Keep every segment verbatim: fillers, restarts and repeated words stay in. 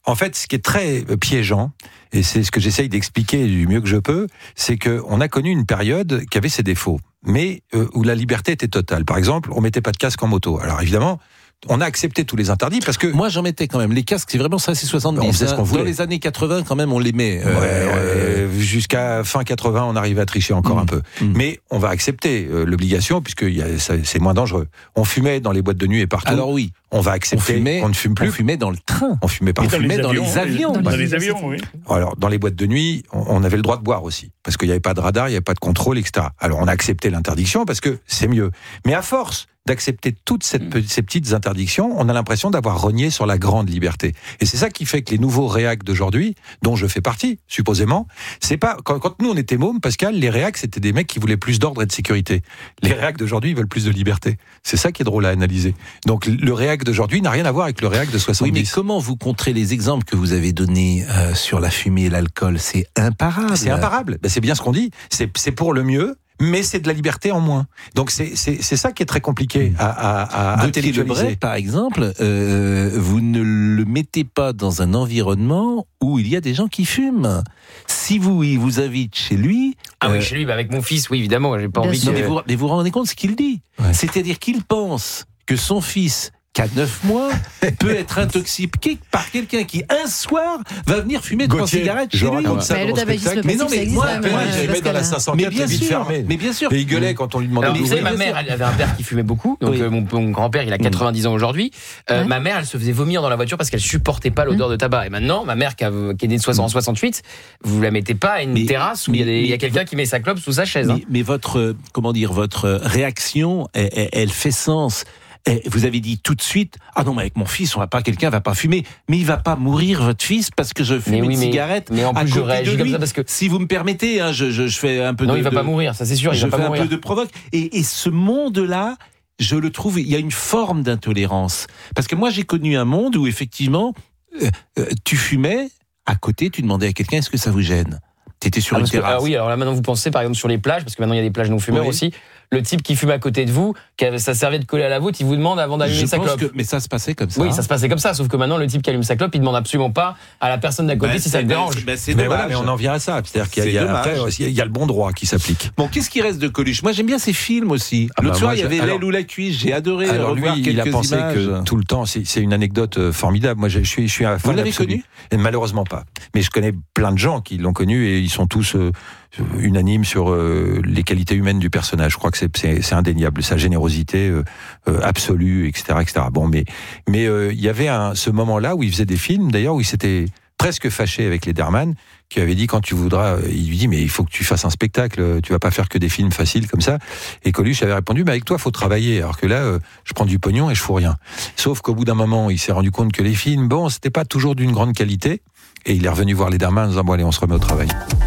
En fait, ce qui est très piégeant, et c'est ce que j'essaye d'expliquer du mieux que je peux, c'est qu'on a connu une période qui avait ses défauts, mais euh, où la liberté était totale. Par exemple, on mettait pas de casque en moto. Alors évidemment, on a accepté tous les interdits parce que... Moi, j'en mettais quand même. Les casques, c'est vraiment ça, c'est soixante-dix. On faisait ce qu'on voulait. Dans les années quatre-vingts, quand même, on les met. Euh, ouais, euh, jusqu'à fin quatre-vingts, on arrivait à tricher encore mmh. un peu. Mmh. Mais on va accepter euh, l'obligation puisque y a, ça, c'est moins dangereux. On fumait dans les boîtes de nuit et partout. Alors oui. On va accepter. On, fumait, on ne fume plus. On fumait dans le train. On fumait partout. On fumait dans les avions. Dans les avions, oui. Alors, dans les boîtes de nuit, on, on avait le droit de boire aussi. Parce qu'il n'y avait pas de radar, il n'y avait pas de contrôle, et cetera. Alors, on a accepté l'interdiction parce que c'est mieux. Mais à force d'accepter toutes cette, mmh. ces petites interdictions, on a l'impression d'avoir renié sur la grande liberté. Et c'est ça qui fait que les nouveaux réacs d'aujourd'hui, dont je fais partie, supposément, c'est pas... Quand, quand nous, on était mômes, Pascal, les réacs, c'était des mecs qui voulaient plus d'ordre et de sécurité. Les réacs d'aujourd'hui, ils veulent plus de liberté. C'est ça qui est drôle à analyser. Donc, le réac d'aujourd'hui n'a rien à voir avec le réac de soixante-dix. Oui, mais comment vous contrez les exemples que vous avez donnés euh, sur la fumée et l'alcool ? C'est imparable. C'est imparable. Ben, c'est bien ce qu'on dit. C'est, c'est pour le mieux, mais c'est de la liberté en moins. Donc c'est c'est c'est ça qui est très compliqué à à, à intellectualiser. Par exemple, euh, vous ne le mettez pas dans un environnement où il y a des gens qui fument. Si vous il vous invite chez lui, ah euh, oui, chez lui, bah avec mon fils, oui évidemment, j'ai pas envie. Non, que... mais, vous, mais vous vous rendez compte de ce qu'il dit. Ouais. C'est-à-dire qu'il pense que son fils, qu'à neuf mois, peut être intoxiqué par quelqu'un qui, un soir, va venir fumer trois cigarettes chez lui. Ça mais le tabagisme mais non, mais moi, moi j'allais dans la cinq cent quatre, mais bien vite sûr, fermée. Mais bien sûr. Et il gueulait quand on lui demandait. Alors, de vous savez, ma mère, elle avait un père qui fumait beaucoup. Donc, oui. euh, mon, mon grand-père, il a quatre-vingt-dix ans aujourd'hui. Euh, ouais. Ma mère, elle se faisait vomir dans la voiture parce qu'elle supportait pas l'odeur mmh. de tabac. Et maintenant, ma mère, qui, a, qui est née de en soixante-huit, vous la mettez pas à une mais, terrasse où il y, y a quelqu'un qui met sa clope sous sa chaise. Mais, hein. mais votre, comment dire, votre réaction, elle, elle, elle fait sens. Et vous avez dit tout de suite, ah non, mais avec mon fils, on va pas, quelqu'un va pas fumer. Mais il va pas mourir, votre fils, parce que je fume mais oui, une mais, cigarette. Mais en plus, je réagis comme ça parce que. Si vous me permettez, hein, je, je, je fais un peu non, de. Non, il va de, pas mourir, ça c'est sûr, il je va pas fais mourir. un peu de provoque. Et, et ce monde-là, je le trouve, il y a une forme d'intolérance. Parce que moi, j'ai connu un monde où, effectivement, euh, euh, tu fumais, à côté, tu demandais à quelqu'un, est-ce que ça vous gêne ? T'étais sur ah, une que, terrasse. Ah oui, alors là maintenant vous pensez par exemple sur les plages, parce que maintenant il y a des plages non fumeurs oui. aussi. Le type qui fume à côté de vous, qui a sa serviette collée à la voûte, il vous demande avant d'allumer Je sa pense clope. Que, mais ça se passait comme ça. Oui, ça se passait comme ça, sauf que maintenant le type qui allume sa clope, il demande absolument pas à la personne d'à côté bah, si ça le dérange. Bah, c'est mais dommage. Voilà, mais on en vient à ça. C'est-à-dire qu'il y a, il y a, après, il y a le bon droit qui s'applique. Bon, qu'est-ce qui reste de Coluche ? Moi, j'aime bien ses films aussi. Ah L'autre bah soir, moi, il y avait alors, L'aile ou la cuisse. J'ai adoré alors revoir lui, quelques il a pensé images. que tout le temps, c'est, c'est une anecdote formidable. Moi, je suis, je suis un fan. Vous l'avez absolu. connu ? Et malheureusement pas. Mais je connais plein de gens qui l'ont connu et ils sont tous euh, unanimes sur euh, les qualités humaines du personnage. Je crois que c'est, c'est, c'est indéniable, sa générosité euh, euh, absolue, et cetera, et cetera. Bon, mais mais euh, il y avait un, ce moment-là où il faisait des films, d'ailleurs, où il s'était presque fâché avec Lederman, qui avait dit quand tu voudras, il lui dit mais il faut que tu fasses un spectacle, tu vas pas faire que des films faciles comme ça. Et Coluche avait répondu mais avec toi faut travailler, alors que là euh, je prends du pognon et je fous rien. Sauf qu'au bout d'un moment il s'est rendu compte que les films, bon c'était pas toujours d'une grande qualité, et il est revenu voir Lederman en disant bon allez on se remet au travail.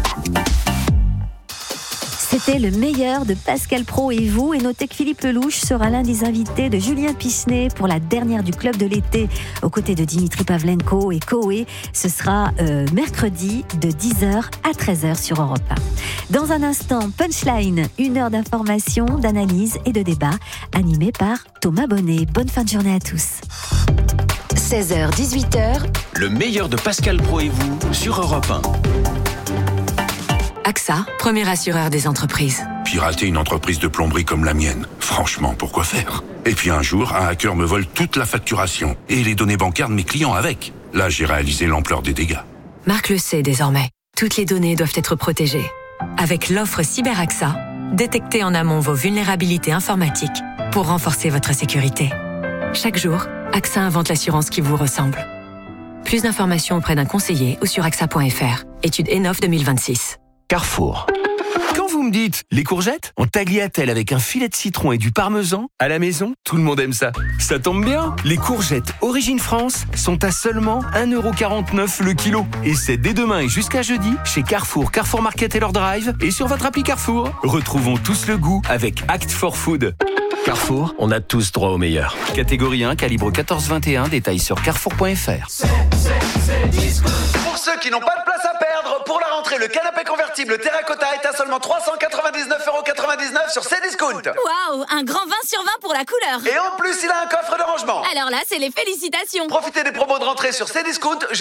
C'était le meilleur de Pascal Praud et vous. Et notez que Philippe Lelouch sera l'un des invités de Julien Pichenet pour la dernière du Club de l'été, aux côtés de Dimitri Pavlenko et Koé. Ce sera euh, mercredi de dix heures à treize heures sur Europe un. Dans un instant, Punchline, une heure d'information, d'analyse et de débat, animé par Thomas Bonnet. Bonne fin de journée à tous. seize heures dix-huit heures. Le meilleur de Pascal Praud et vous sur Europe un. A X A, premier assureur des entreprises. Pirater une entreprise de plomberie comme la mienne, franchement, pourquoi faire ? Et puis un jour, un hacker me vole toute la facturation et les données bancaires de mes clients avec. Là, j'ai réalisé l'ampleur des dégâts. Marc le sait désormais. Toutes les données doivent être protégées. Avec l'offre Cyber A X A, détectez en amont vos vulnérabilités informatiques pour renforcer votre sécurité. Chaque jour, A X A invente l'assurance qui vous ressemble. Plus d'informations auprès d'un conseiller ou sur A X A point F R. Étude Enof deux mille vingt-six. Carrefour. Quand vous me dites les courgettes en tagliatelle avec un filet de citron et du parmesan, à la maison, tout le monde aime ça. Ça tombe bien, les courgettes Origine France sont à seulement un euro quarante-neuf le kilo. Et c'est dès demain et jusqu'à jeudi chez Carrefour, Carrefour Market et leur drive et sur votre appli Carrefour. Retrouvons tous le goût avec Act for Food. Carrefour, on a tous droit au meilleur. Catégorie un, calibre quatorze vingt et un, détails sur carrefour point F R. C'est, c'est, c'est disco. Pour ceux qui n'ont pas de place à perdre, pour la rentrée, le canapé convertible Terracotta est à seulement trois cent quatre-vingt-dix-neuf euros quatre-vingt-dix-neuf sur Cdiscount. Waouh, un grand vingt sur vingt pour la couleur. Et en plus, il a un coffre de rangement. Alors là, c'est les félicitations. Profitez des promos de rentrée sur Cdiscount.